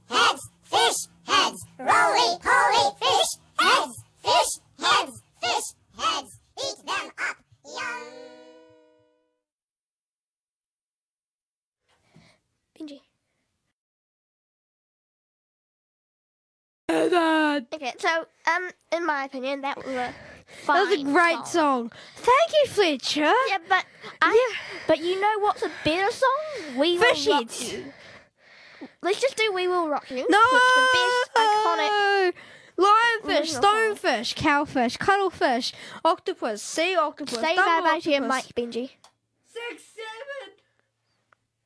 heads, fish heads, roly-poly fish heads, fish heads, fish heads, eat them up, yum. Benji. Okay, so in my opinion, that was a That fine was a great song. Thank you, Fletcher. Yeah, but you know what's a better song? We Fish Will Rock Heads. You. Let's just do We Will Rock You. No! It's the best iconic. Lionfish, original song. stonefish, cowfish, cuttlefish, octopus, sea octopus, Say double bye bye to your octopus. mic, Benji.